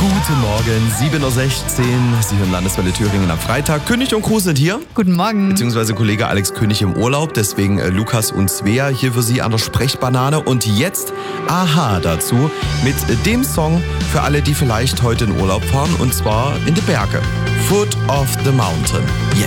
Guten Morgen, 7.16 Uhr. Sie hören Landeswelle Thüringen am Freitag. König und Kruse sind hier. Guten Morgen. Beziehungsweise Kollege Alex König im Urlaub. Deswegen Lukas und Svea hier für Sie an der Sprechbanane. Und jetzt Aha dazu mit dem Song für alle, die vielleicht heute in Urlaub fahren. Und zwar in die Berge. Foot of the Mountain. Jetzt.